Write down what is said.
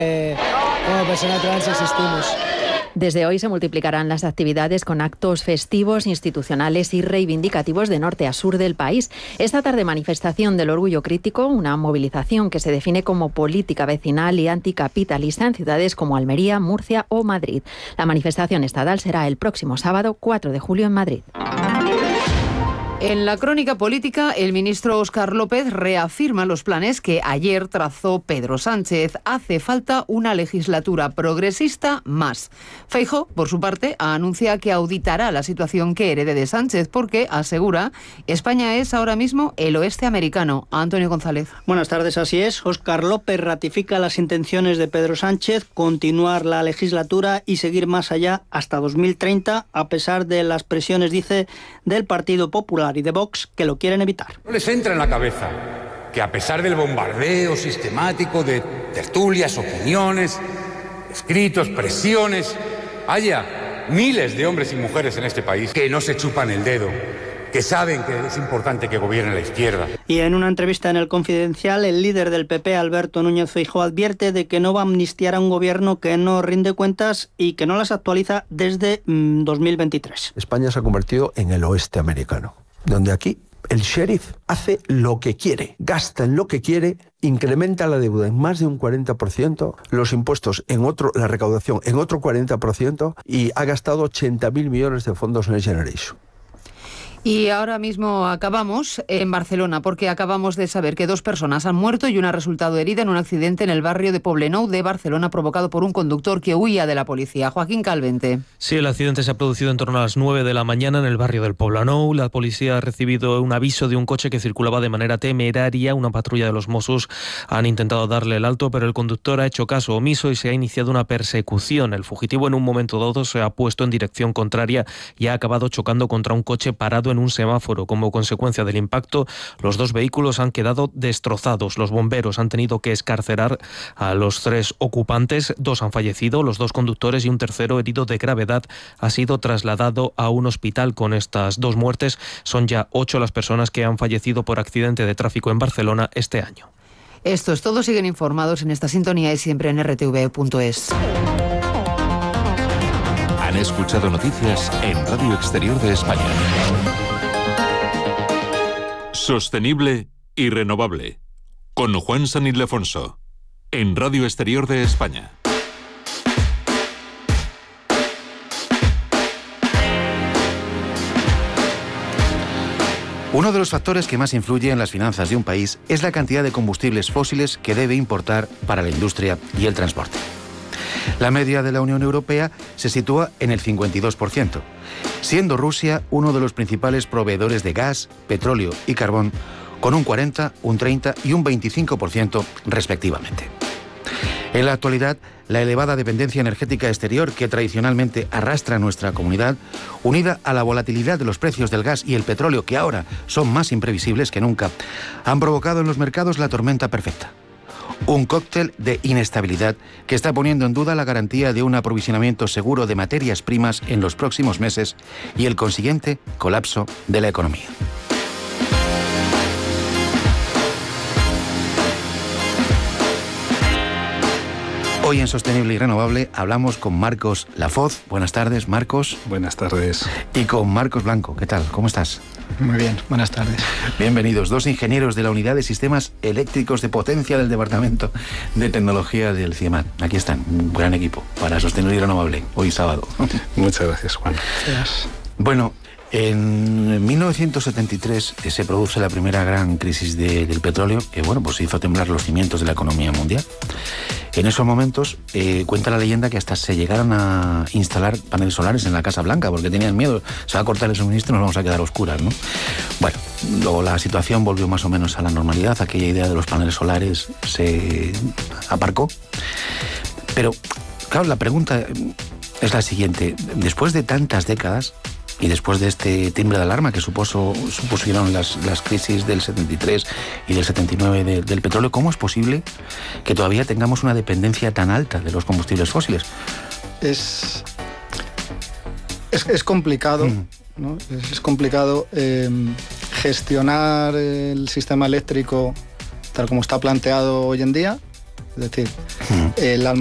Como persona trans existimos. Desde hoy se multiplicarán las actividades con actos festivos, institucionales y reivindicativos de norte a sur del país. Esta tarde, manifestación del orgullo crítico, una movilización que se define como política vecinal y anticapitalista en ciudades como Almería, Murcia o Madrid. La manifestación estatal será el próximo sábado 4 de julio en Madrid. En la crónica política, el ministro Óscar López reafirma los planes que ayer trazó Pedro Sánchez. Hace falta una legislatura progresista más. Feijóo, por su parte, anuncia que auditará la situación que herede de Sánchez porque, asegura, España es ahora mismo el oeste americano. Antonio González. Buenas tardes, así es. Óscar López ratifica las intenciones de Pedro Sánchez, continuar la legislatura y seguir más allá hasta 2030, a pesar de las presiones, dice, del Partido Popular y de Vox, que lo quieren evitar. No les entra en la cabeza que a pesar del bombardeo sistemático de tertulias, opiniones, escritos, presiones, haya miles de hombres y mujeres en este país que no se chupan el dedo, que saben que es importante que gobierne la izquierda. Y en una entrevista en El Confidencial, el líder del PP, Alberto Núñez Feijóo, advierte de que no va a amnistiar a un gobierno que no rinde cuentas y que no las actualiza desde 2023. España se ha convertido en el oeste americano, donde aquí el sheriff hace lo que quiere, gasta en lo que quiere, incrementa la deuda en más de un 40%, los impuestos la recaudación en otro 40% y ha gastado 80.000 millones de fondos Next Generation. Y ahora mismo acabamos en Barcelona, porque acabamos de saber que 2 personas han muerto y una ha resultado herida en un accidente en el barrio de Poblenou de Barcelona provocado por un conductor que huía de la policía. Joaquín Calvente. Sí, el accidente se ha producido en torno a las 9 de la mañana en el barrio del Poblenou. La policía ha recibido un aviso de un coche que circulaba de manera temeraria. Una patrulla de los Mossos han intentado darle el alto, pero el conductor ha hecho caso omiso y se ha iniciado una persecución. El fugitivo en un momento dado se ha puesto en dirección contraria y ha acabado chocando contra un coche parado en un semáforo. Como consecuencia del impacto, los 2 vehículos han quedado destrozados. Los bomberos han tenido que excarcerar a los 3 ocupantes. 2 han fallecido, los 2 conductores, y un tercero, herido de gravedad, ha sido trasladado a un hospital. Con estas 2 muertes son ya 8 las personas que han fallecido por accidente de tráfico en Barcelona este año. Esto es todo. Siguen informados en esta sintonía y siempre en rtv.es. Han escuchado noticias en Radio Exterior de España. Sostenible y renovable. Con Juan San Ildefonso. En Radio Exterior de España. Uno de los factores que más influye en las finanzas de un país es la cantidad de combustibles fósiles que debe importar para la industria y el transporte. La media de la Unión Europea se sitúa en el 52%, siendo Rusia uno de los principales proveedores de gas, petróleo y carbón, con un 40%, un 30% y un 25% respectivamente. En la actualidad, la elevada dependencia energética exterior que tradicionalmente arrastra a nuestra comunidad, unida a la volatilidad de los precios del gas y el petróleo, que ahora son más imprevisibles que nunca, han provocado en los mercados la tormenta perfecta. Un cóctel de inestabilidad que está poniendo en duda la garantía de un aprovisionamiento seguro de materias primas en los próximos meses y el consiguiente colapso de la economía. Hoy en Sostenible y Renovable hablamos con Marcos Lafoz. Buenas tardes, Marcos. Buenas tardes. Y con Marcos Blanco. ¿Qué tal? ¿Cómo estás? Muy bien, buenas tardes. Bienvenidos, 2 ingenieros de la Unidad de Sistemas Eléctricos de Potencia del Departamento de Tecnología del CIEMAT. Aquí están, un gran equipo para Sostenible y Renovable, hoy sábado. Muchas gracias, Juan. Gracias. Bueno, en 1973 se produce la primera gran crisis del petróleo que, bueno, pues hizo temblar los cimientos de la economía mundial. En esos momentos, cuenta la leyenda que hasta se llegaron a instalar paneles solares en la Casa Blanca porque tenían miedo, se va a cortar el suministro y nos vamos a quedar a oscuras, ¿no? Bueno, luego la situación volvió más o menos a la normalidad, aquella idea de los paneles solares se aparcó. Pero, claro, la pregunta es la siguiente. Después de tantas décadas, y después de este timbre de alarma que supusieron las crisis del 73 y del 79 del petróleo, ¿cómo es posible que todavía tengamos una dependencia tan alta de los combustibles fósiles? Es complicado, ¿no? Es complicado gestionar el sistema eléctrico tal como está planteado hoy en día, Es decir, el